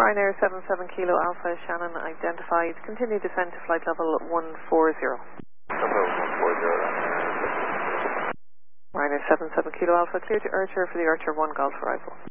Ryanair 77 Kilo Alpha, Shannon identified. Continue descent to flight level 140. Ryanair 77 Kilo Alpha, clear to Archer for the Archer 1 Golf arrival.